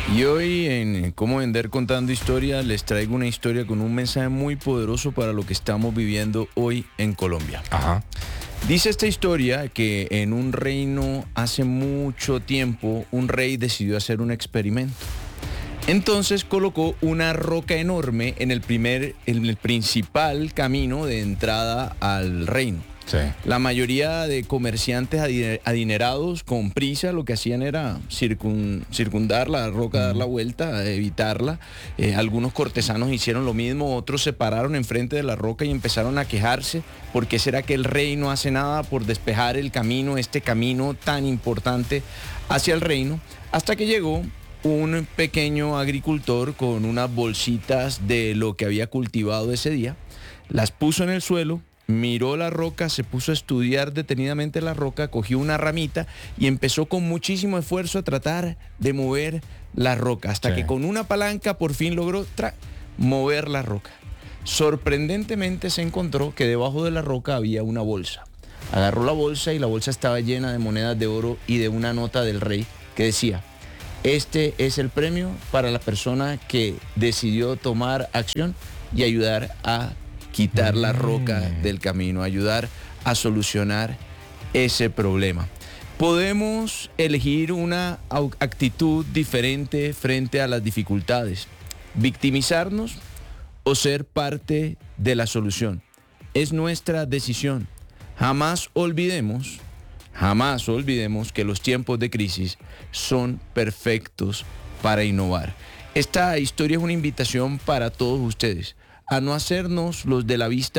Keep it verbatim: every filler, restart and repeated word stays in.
Y hoy en Cómo Vender Contando Historias les traigo una historia con un mensaje muy poderoso para lo que estamos viviendo hoy en Colombia. Ajá. Dice esta historia que en un reino hace mucho tiempo un rey decidió hacer un experimento. Entonces colocó una roca enorme en el primer, en el principal camino de entrada al reino. Sí. La mayoría de comerciantes adinerados con prisa lo que hacían era circun, circundar la roca, dar la vuelta, evitarla. Eh, algunos cortesanos hicieron lo mismo, otros se pararon enfrente de la roca y empezaron a quejarse. ¿Por qué será que el rey no hace nada por despejar el camino, este camino tan importante hacia el reino? Hasta que llegó un pequeño agricultor con unas bolsitas de lo que había cultivado ese día, las puso en el suelo, miró la roca, se puso a estudiar detenidamente la roca, cogió una ramita y empezó con muchísimo esfuerzo a tratar de mover la roca, hasta Sí. que con una palanca por fin logró tra- mover la roca. Sorprendentemente se encontró que debajo de la roca había una bolsa. Agarró la bolsa y la bolsa estaba llena de monedas de oro y de una nota del rey que decía: este es el premio para la persona que decidió tomar acción y ayudar a quitar la roca del camino, ayudar a solucionar ese problema. Podemos elegir una au- actitud diferente frente a las dificultades, victimizarnos o ser parte de la solución. Es nuestra decisión. Jamás olvidemos, jamás olvidemos que los tiempos de crisis son perfectos para innovar. Esta historia es una invitación para todos ustedes a no hacernos los de la vista